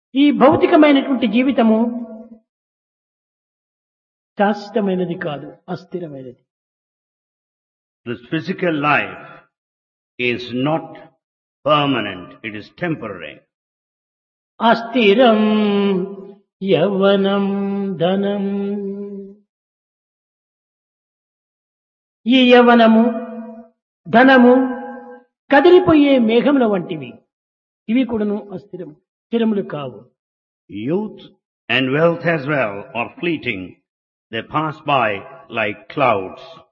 ఈ భౌతికమైనటువంటి జీవితము శాశ్వతమైనది కాదు, అస్థిరమైనది. This physical life is not permanent, it is temporary. అస్థిరం యవ్వనం ధనం. ఈ యవ్వనము ధనము కదిలిపోయే మేఘముల వంటివి. ఇవి కూడాను అస్థిరము, స్థిరములు కావు. Youth and wealth as well are fleeting. They pass by like clouds.